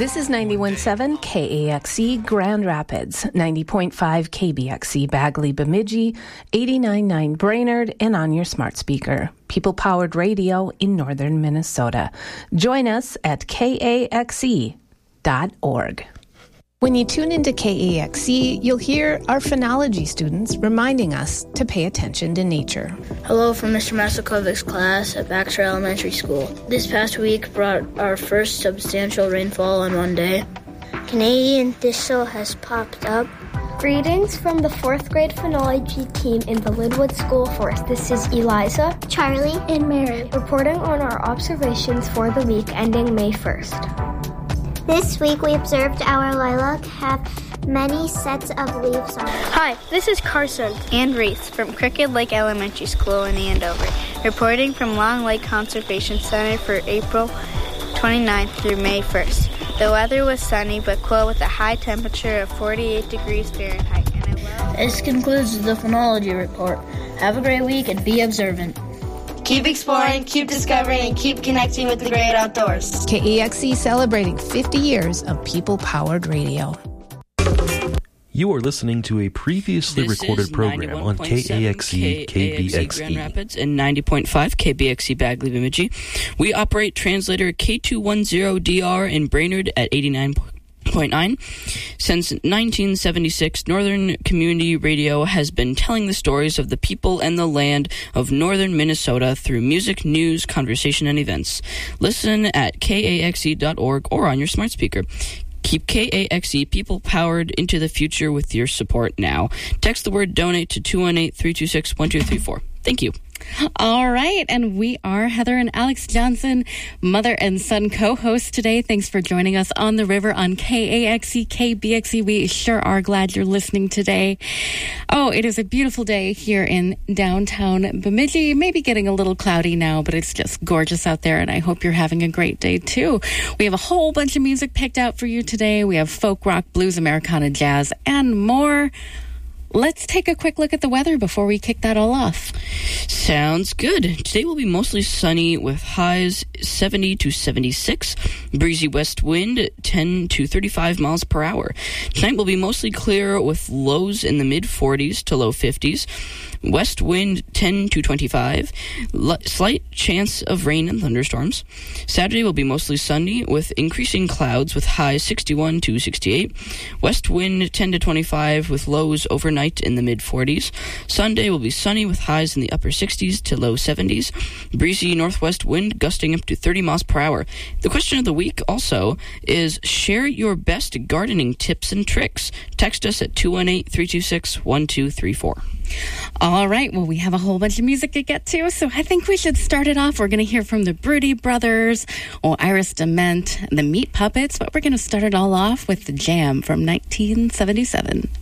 This is 91.7 KAXE Grand Rapids, 90.5 KBXE Bagley Bemidji, 89.9 Brainerd, and on your smart speaker. People-powered radio in northern Minnesota. Join us at KAXE.org. When you tune into KAXE, you'll hear our phonology students reminding us to pay attention to nature. Hello from Mr. Masakovic's class at Baxter Elementary School. This past week brought our first substantial rainfall in one day. Canadian thistle has popped up. Greetings from the 4th grade phonology team in the Linwood School Forest. This is Eliza, Charlie, and Mary reporting on our observations for the week ending May 1st. This week we observed our lilac have many sets of leaves on it. Hi, this is Carson and Reese from Crooked Lake Elementary School in Andover, reporting from Long Lake Conservation Center for April 29th through May 1st. The weather was sunny but cool with a high temperature of 48 degrees Fahrenheit. This concludes the phonology report. Have a great week and be observant. Keep exploring, keep discovering, and keep connecting with the great outdoors. KAXE celebrating 50 years of people-powered radio. You are listening to a previously recorded program on KAXE KBXE Grand Rapids and 90.5 KBXE Bagley Bemidji. We operate translator K210DR in Brainerd at 89.9. Since 1976, Northern Community Radio has been telling the stories of the people and the land of northern Minnesota through music, news, conversation, and events. Listen at KAXE.org or on your smart speaker. Keep KAXE people-powered into the future with your support now. Text the word DONATE to 218-326-1234. Thank you. All right, and we are Heather and Alex Johnson, mother and son co-hosts today. Thanks for joining us on the river on KAXE, KBXE. We sure are glad you're listening today. Oh, it is a beautiful day here in downtown Bemidji. Maybe getting a little cloudy now, but it's just gorgeous out there, and I hope you're having a great day, too. We have a whole bunch of music picked out for you today. We have folk, rock, blues, Americana, jazz, and more. Let's take a quick look at the weather before we kick that all off. Sounds good. Today will be mostly sunny with highs 70 to 76. Breezy west wind 10 to 35 miles per hour. Tonight will be mostly clear with lows in the mid-40s to low 50s. West wind 10 to 25. Slight chance of rain and thunderstorms. Saturday will be mostly sunny with increasing clouds with highs 61 to 68. West wind 10 to 25 with lows overnight in the mid-40s. Sunday will be sunny with highs in the upper 60s to low 70s. Breezy northwest wind gusting up to 30 miles per hour. The question of the week also is share your best gardening tips and tricks. Text us at 218-326-1234. All right, well, we have a whole bunch of music to get to, so I think we should start it off. We're going to hear from the Broody Brothers, Iris DeMent, the Meat Puppets, but we're going to start it all off with the Jam from 1977.